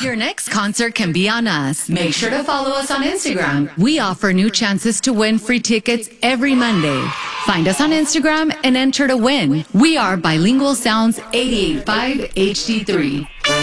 Your next concert can be on us. Make sure to follow us on Instagram. We offer new chances to win free tickets every Monday. Find us on Instagram and enter to win. We are Bilingual Sounds 88.5 HD3.